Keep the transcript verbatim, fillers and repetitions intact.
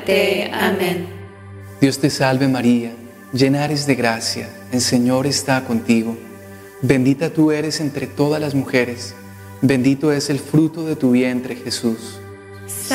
muerte. Amén. Dios te salve María, llena eres de gracia, el Señor está contigo. Bendita tú eres entre todas las mujeres, bendito es el fruto de tu vientre Jesús.